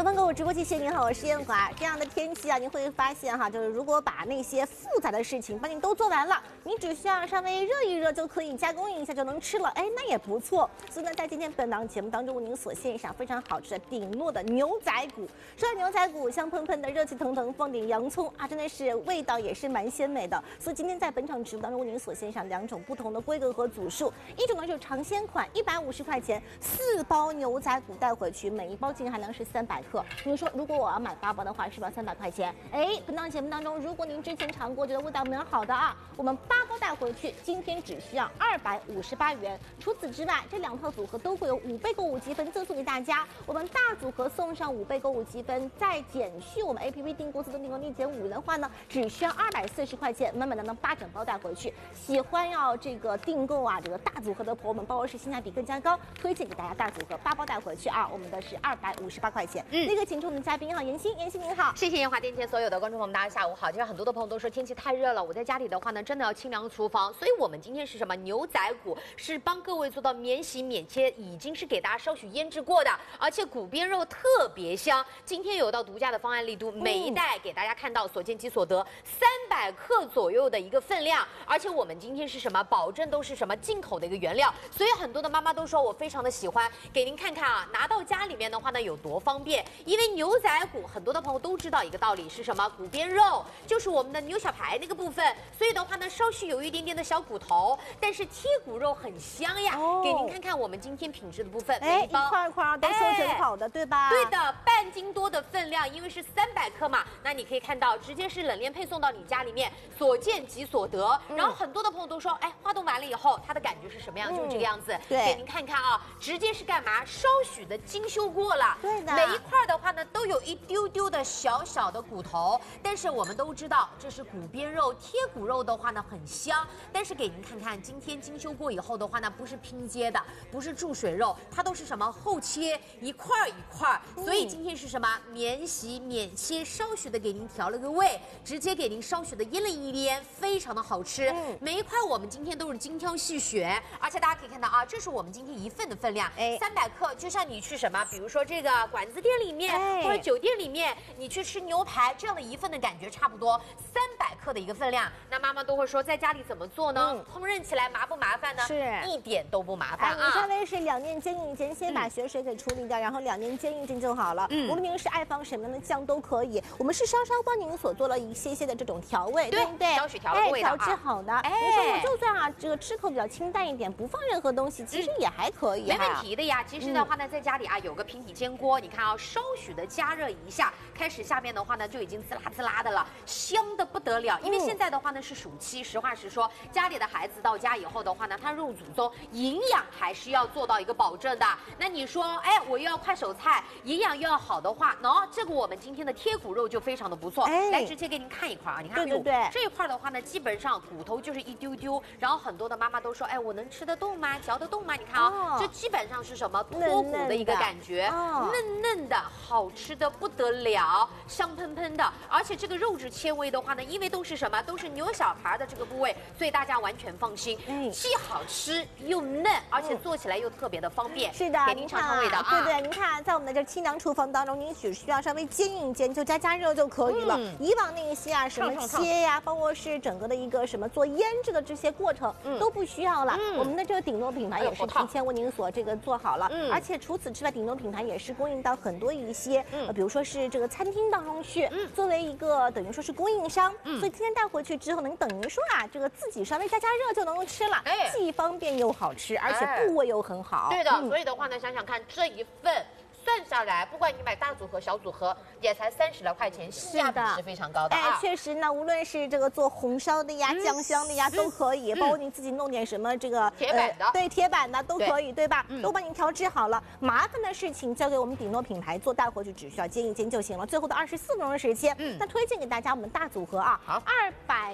方购物直播间，您好，我是燕华。这样的天气啊，您会发现哈，就是如果把那些复杂的事情帮您都做完了，你只需要稍微热一热就可以加工一下就能吃了，哎，那也不错。所以呢，在今天本档节目当中，为您所献上非常好吃的顶诺的牛仔骨。说到牛仔骨，香喷喷的，热气腾腾，放点洋葱啊，真的是味道也是蛮鲜美的。所以今天在本场直播当中，为您所献上2种不同的规格和组数，一种呢就是尝鲜款，150块钱4包牛仔骨带回去，每一包净含量是300克。你说如果我要买8包的话，是不是要300块钱？哎，本档节目当中，如果您之前尝过，觉得味道蛮好的啊，我们8包带回去，今天只需要258元。除此之外，这2套组合都会有5倍购物积分赠送给大家。我们大组合送上5倍购物积分，再减去我们 APP 订购自动订购立减5元的话呢，只需要240块钱，满满当当8整包带回去。喜欢要这个订购啊，这个大组合的朋友们，包括是性价比更加高，推荐给大家大组合8包带回去啊，我们的是258块钱。那个请出我们的嘉宾哈，妍希您好， 谢谢燕华电前所有的观众朋友们，大家下午好。今天很多的朋友都说天气太热了，我在家里的话呢，真的要清凉厨房，所以我们今天是什么？牛仔骨是帮各位做到免洗免切，已经是给大家稍许腌制过的，而且骨边肉特别香。今天有到独家的方案力度，每一袋给大家看到所见即所得，300克左右的一个分量，而且我们今天是什么？保证都是什么进口的一个原料，所以很多的妈妈都说我非常的喜欢，给您看看啊，拿到家里面的话呢有多方便。因为牛仔骨很多的朋友都知道一个道理是什么？骨边肉就是我们的牛小排那个部分，所以的话呢稍许有一点点的小骨头，但是贴骨肉很香呀。给您看看我们今天品质的部分， 哎，一块一块都收整好的，对吧？ 对的，半斤多的分量，因为是300克嘛，那你可以看到直接是冷链配送到你家里面，所见即所得。然后很多的朋友都说，哎，化冻完了以后它的感觉是什么样？就是这个样子。 对， 给您看看啊，直接是干嘛？稍许的精修过了。 对的， 每一块的话呢都有一丢丢的小小的骨头，但是我们都知道这是骨边肉，贴骨肉的话呢很香。但是给您看看，今天精修过以后的话呢，不是拼接的，不是注水肉，它都是什么后切一块一块，所以今天是什么免洗免切，稍许的给您调了个味，直接给您稍许的腌了一腌，非常的好吃。每一块我们今天都是精挑细选，而且大家可以看到啊，这是我们今天1份的分量，300克，就像你去什么，比如说这个馆子店里面，或者酒店里面，你去吃牛排这样的1份的感觉差不多，300克的一个分量。那妈妈都会说，在家里怎么做呢？烹饪起来麻不麻烦呢？ 是， 一点都不麻烦啊。 你稍微是2面煎一煎，先把血水给处理掉，然后2面煎一煎就好了。无论您是爱放什么样的酱都可以，我们是稍稍帮您所做了一些些的这种调味，对不对？ 稍许调了味道， 调制好的。你说我就算啊，这个吃口比较清淡一点，不放任何东西，其实也还可以， 没问题的呀。其实的话呢，在家里啊有个平底煎锅，你看啊，稍许的加热一下，开始下面的话呢就已经滋啦滋啦的了，香的不得了。因为现在的话呢是暑期，实话实说，家里的孩子到家以后的话呢，他入祖宗，营养还是要做到一个保证的。那你说，哎，我又要快手菜，营养又要好的话，这个我们今天的贴骨肉就非常的不错。来，直接给您看一块啊，你看， 对， 这一块的话呢，基本上骨头就是一丢丢，然后很多的妈妈都说，哎，我能吃得动吗？嚼得动吗？你看啊，这基本上是什么脱骨的一个感觉，嫩嫩的，好吃的不得了，香喷喷的，而且这个肉质纤维的话呢，因为都是什么，都是牛小排的这个部位，所以大家完全放心，既好吃又嫩，而且做起来又特别的方便。 是的， 给您尝尝味道啊。 对，您看，在我们的这清凉厨房当中，您只需要稍微煎一煎，就加热就可以了。以往那些啊，什么切呀，包括是整个的一个什么做腌制的这些过程都不需要了。我们的这个顶诺品牌也是提前为您所这个做好了，而且除此之外，顶诺品牌也是供应到很多一些，比如说是这个餐厅当中去，作为一个等于说是供应商，所以今天带回去之后，能等于说啊，这个自己稍微加热就能够吃了，既方便又好吃，而且部位又很好。 对的，所以的话呢，想想看这一份。算下来，不管你买大组合、小组合，也才30来块钱，性价比是非常高的啊！ 确实呢，无论是这个做红烧的呀、酱香的呀，都可以，包括你自己弄点什么这个铁板的， 对，铁板的都可以，对吧？都帮你调制好了，麻烦的事情交给我们顶诺品牌做，带回去只需要煎一煎就行了。最后的24分钟的时间，那推荐给大家我们大组合啊，200。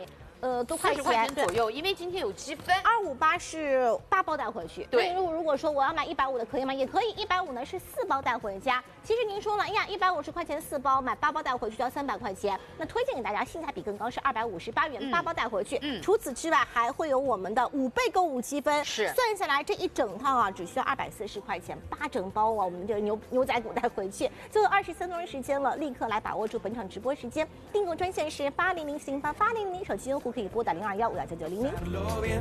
多块 40块钱对左右，因为今天有积分。 258是8包带回去。 对， 如果说我要买150的可以吗？也可以，150呢是4包带回家。其实您说了，哎呀，150块钱4包，买8包带回去就要300块钱。那推荐给大家性价比更高是258元8包带回去。除此之外还会有我们的5倍购物积分， 是算下来这一整套啊只需要240块钱，8整包啊，我们这个牛仔骨带回去。最后23分钟时间了，立刻来把握住本场直播时间，订购专线是80088000，手机用户可以拨打0215299900。